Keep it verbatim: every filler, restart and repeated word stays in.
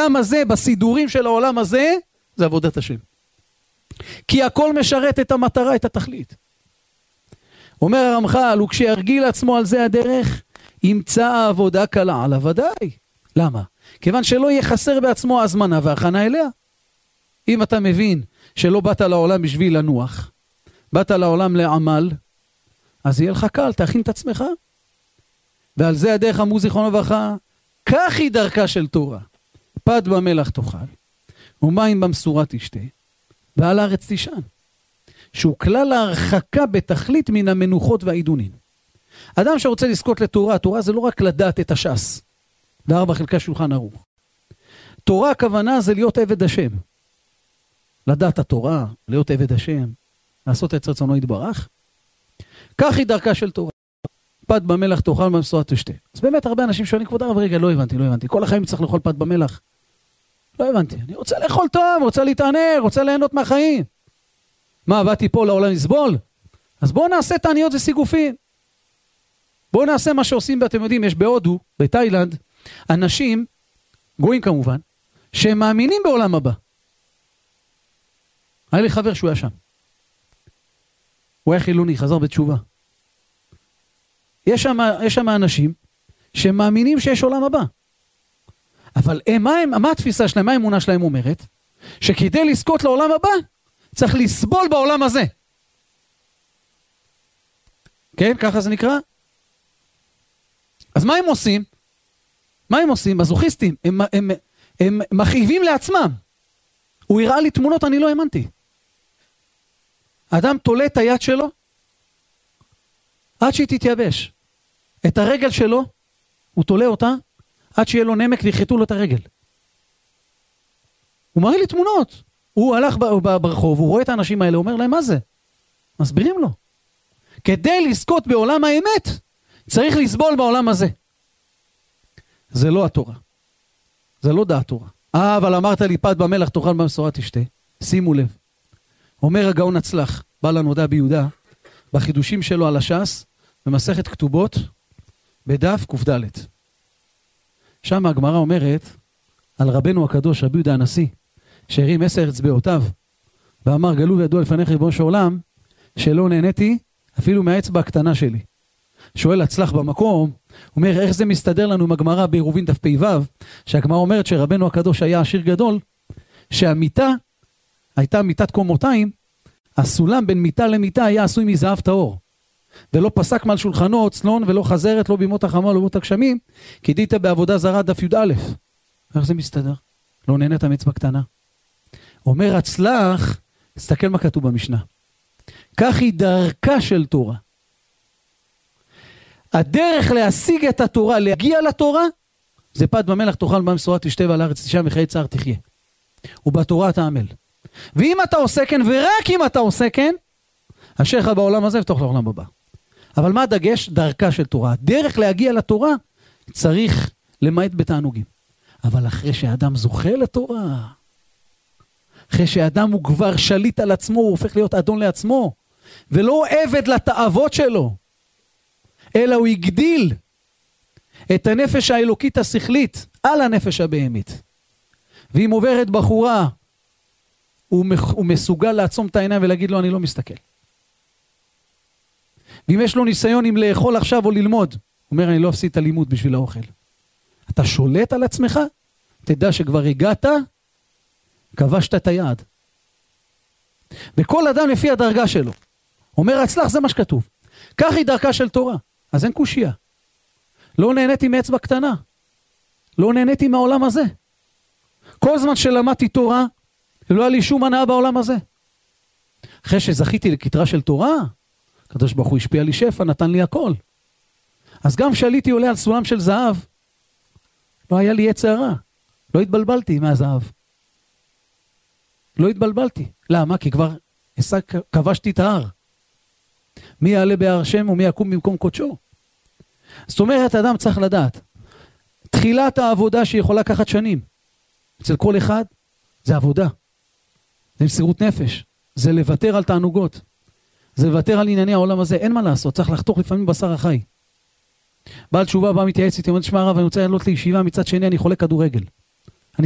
בעולם הזה, בסידורים של העולם הזה, זה עבודת השם. כי הכל משרת את המטרה, את התכלית. אומר הרמח"ל, וכשירגיל עצמו על זה הדרך, ימצא העבודה קלה עליו ודאי. למה? כיוון שלא יהיה חסר בעצמו הזמנה והכנה אליה. אם אתה מבין שלא באת לעולם בשביל לנוח, באת לעולם לעמל, אז יהיה לך קל, תכין את עצמך. ועל זה הדרך אמרו זיכרונו לברכה, כך היא דרכה של תורה. פת במלח תאכל, ומים במשורה תשתה, ועל הארץ תישן. שהוא כלל ההרחקה בתכלית מן המנוחות והעידונים. אדם שרוצה לזכות לתורה, התורה זה לא רק לדעת את הש"ס, וארבע חלקי שולחן ערוך. תורה הכוונה זה להיות עבד השם. לדעת התורה, להיות עבד השם, לעשות את רצונו יתברך. כך היא דרכה של תורה. פת במלח תאכל במשורה תשתה. אז באמת הרבה אנשים שואלים, כבוד הרב, רגע, לא הבנתי, לא הבנתי. כל החיים צריך לאכול פת במלח. לא הבנתי. אני רוצה לאכול טוב, רוצה להתענר, רוצה ליהנות מהחיים. מה, באתי פה לעולם לסבול? אז בואו נעשה תעניות וסיגופים. בואו נעשה מה שעושים, ואתם יודעים, יש בהודו, בתאילנד, אנשים, גויים כמובן, שהם מאמינים בעולם הבא. היה לי חבר שהוא היה שם. הוא היה חילוני, חזר בתשובה. יש שם, יש שם אנשים שמאמינים שיש עולם הבא. אבל הם, מה, הם, מה התפיסה שלהם, מה האמונה שלהם אומרת? שכדי לזכות לעולם הבא, צריך לסבול בעולם הזה. כן, ככה זה נקרא? אז מה הם עושים? מה הם עושים? מזוכיסטים. הם, הם, הם מכאיבים לעצמם. הוא הראה לי תמונות, אני לא האמנתי. האדם תולה את היד שלו, עד שהיא תתייבש. את הרגל שלו, הוא תולה אותה, עד שיהיה לו נמק ויחטו לו את הרגל. הוא מראה לי תמונות. הוא הלך ברחוב, הוא רואה את האנשים האלה, הוא אומר להם, מה זה? מסבירים לו. כדי לזכות בעולם האמת, צריך לסבול בעולם הזה. זה לא התורה. זה לא דעת תורה. אה, אבל אמרת לי, פת במלח תאכל במשורה תשתה. שימו לב. אומר הגאון הצלח, בעל הנודע ביהודה, בחידושים שלו על הש"ס, במסכת כתובות, בדף ק"ד. שם הגמרא אומרת, על רבנו הקדוש, רבי יהודה הנשיא, שהרים עשר אצבעותיו, ואמר, גלו וידוע לפניך ריבונו של עולם, שלא נהניתי אפילו מהאצבע הקטנה שלי. שואל הצלח במקום, אומר, איך זה מסתדר לנו עם הגמרא בעירובין דף פ"ו, שהגמרא אומרת שרבנו הקדוש היה עשיר גדול, שהמיטה הייתה מיטת קומותיים, הסולם בין מיטה למיטה היה עשוי מזהב טהור. ולא פסק מעל שולחנו צלון ולא חזרת, לא בימות החמה, לא בימות הגשמים, כי דית בעבודה זרה דף י"א. איך זה מסתדר? לא נהנית מאצבע קטנה. אומר הצלח, תסתכל מה כתוב במשנה. כך היא דרכה של תורה. הדרך להשיג את התורה, להגיע לתורה, זה פת במלח תאכל במשורה תשתה ועל הארץ תישן וחיי צער תחיה. ובתורה תעמל. ואם אתה עושה כן, ורק אם אתה עושה כן, אשריך בעולם הזה ותוך לעולם הבא. אבל מה הדגש? דרכה של תורה. הדרך להגיע לתורה צריך למעט בתענוגים. אבל אחרי שהאדם זוכה לתורה, אחרי שהאדם הוא כבר שליט על עצמו, הוא הופך להיות אדון לעצמו, ולא עבד לתאוות שלו, אלא הוא יגדיל את הנפש האלוקית השכלית על הנפש הבהמית. ואם עוברת בחורה, הוא, הוא מסוגל לעצום את העיניים ולהגיד לו, אני לא מסתכל. ואם יש לו ניסיון אם לאכול עכשיו או ללמוד, הוא אומר, אני לא אפסיד את הלימוד בשביל האוכל. אתה שולט על עצמך, תדע שכבר הגעת, כבשת את היעד. וכל אדם לפי הדרגה שלו. אומר הצלח, זה מה שכתוב. כך היא דרכה של תורה. אז אין קושיה. לא נהניתי מאצבע קטנה. לא נהניתי מהעולם הזה. כל זמן שלמדתי תורה, לא היה לי שום הנאה בעולם הזה. אחרי שזכיתי לכתרה של תורה, הקדוש ברוך הוא השפיע לי שפע, נתן לי הכל. אז גם כשעליתי עולה על סולם של זהב, לא היה לי יצר רע. לא התבלבלתי מהזהב. לא התבלבלתי. למה? כי כבר כבשתי את ההר. מי יעלה בהר שם ומי יקום במקום קודשו? זאת אומרת, אדם צריך לדעת. תחילת העבודה שיכולה לקחת שנים. אצל כל אחד, זה עבודה. זה מסירות נפש. זה לוותר על תענוגות. זה לוותר על ענייני העולם הזה. אין מה לעשות. צריך לחתוך לפעמים בשר החי. בעל תשובה בא מתייעץ איתי, אומר, שמע הרב, אני רוצה לעלות לישיבה, מצד שני אני חולה כדורגל.